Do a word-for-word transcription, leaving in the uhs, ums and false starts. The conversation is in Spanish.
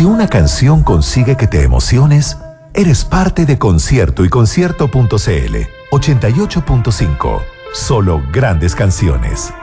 Si una canción consigue que te emociones, eres parte de Concierto y Concierto punto c l. ochenta y ocho punto cinco. Solo grandes canciones.